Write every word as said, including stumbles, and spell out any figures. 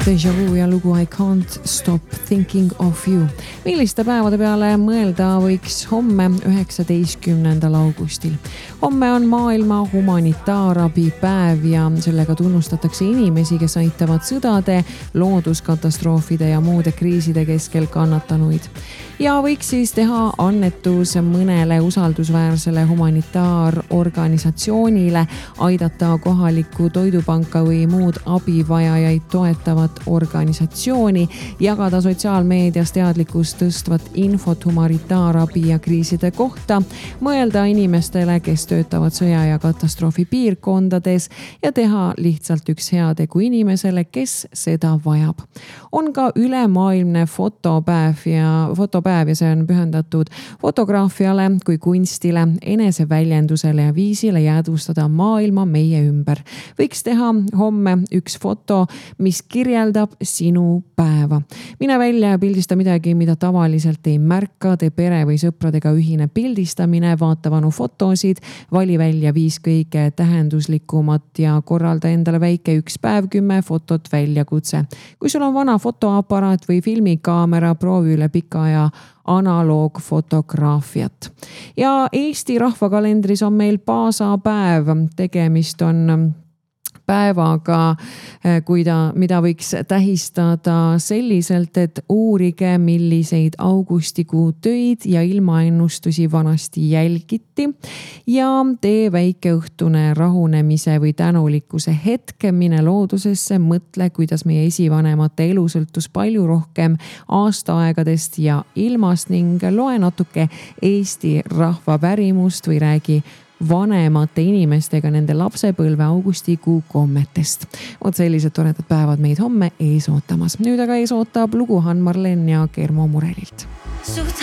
Deja Vu ja lugu I Can't Stop Thinking of You. Milliste päevade peale mõelda võiks homme üheksateistkümnendal augustil? Homme on maailma humanitaarabi päev ja sellega tunnustatakse inimesi, kes aitavad sõdade, looduskatastroofide ja muude kriiside keskel kannatanuid. Ja võiks siis teha annetus mõnele usaldusväärsele humanitaarorganisatsioonile, aidata kohalikku toidupanka või muud abivajajaid toetavat organisatsiooni, jagada sotsiaalmeedias teadlikkust tõstvat infot humanitaarabi ja kriiside kohta, mõelda inimestele, kes töötavad sõja ja katastroofi piirkondades ja teha lihtsalt üks heategu inimesele, kes seda vajab. On ka ülemaailmne fotopäev ja fotopäev ja see on pühendatud fotograafiale kui kunstile, eneseväljendusele ja viisile jäädvustada maailma meie ümber. Võiks teha homme üks foto, mis kirjeldab sinu päeva. Mine välja ja pildista midagi, mida tavaliselt ei märka, tee pere või sõpradega ühine pildistamine, vaata vanu fotosid, vali välja viis kõige tähenduslikumat ja korralda endale väike üks päev kümme fotot väljakutse. Kui sul on vana fotoaparaat või filmikaamera, proovi üle pika aja analoogfotograafiat. Ja Eesti rahvakalendris on meil paasapäev. Tegemist on päevaga, mida võiks tähistada selliselt, et uurige, milliseid augustikuu töid ja ilmaennustusi vanasti jälgiti ja tee väike õhtune rahunemise või tänulikkuse hetke, mine loodusesse, mõtle, kuidas meie esivanemate elu sõltus palju rohkem aastaaegadest ja ilmast ning loe natuke Eesti rahva pärimust või räägi vanemate inimestega nende lapsepõlve augustikuu kommetest. Oot sellised toredad päevad meid homme ees ootamas. Nüüd aga ees ootab lugu Han Marlen ja Kermo Murelilt.